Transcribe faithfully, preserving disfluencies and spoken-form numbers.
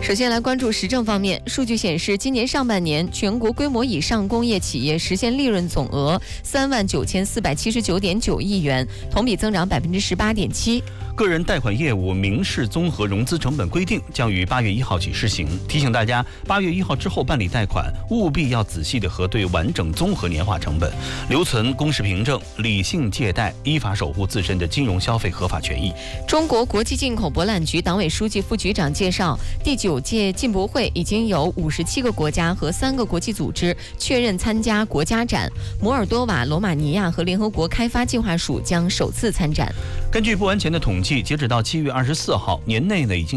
首先来关注时政方面，数据显示，今年上半年全国规模以上工业企业实现利润总额三万九千四百七十九点九亿元，同比增长百分之十八点七。 个人贷款业务民事综合融资成本规定将于八月一号起施行，提醒大家，八月一号之后办理贷款，务必要仔细的核对完整综合年化成本，留存公示凭证，理性借贷，依法守护自身的金融消费合法权益。 中国国际进口博览局党委书记、副局长介绍，第九届进博会已经有五十七个国家和三个国际组织确认参加国家展，摩尔多瓦、罗马尼亚和联合国开发计划署将首次参展。 根据不完全的统计，截止到七月二十四号，年内呢已经